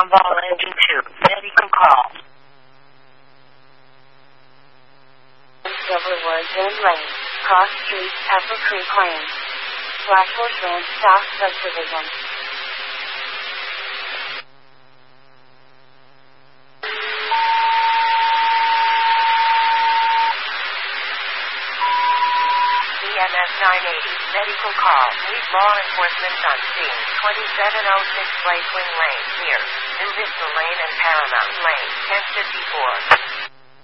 Tomball Engine 2. Medical call. Silverwood Dune Lane, Cross Street, Pepper Creek Lane. Black Horse Ranch South Subdivision. EMS 980, medical call. Need law enforcement on scene. 2706 Blake Wing Lane, near New Vista Lane and Paramount Lane, 1054.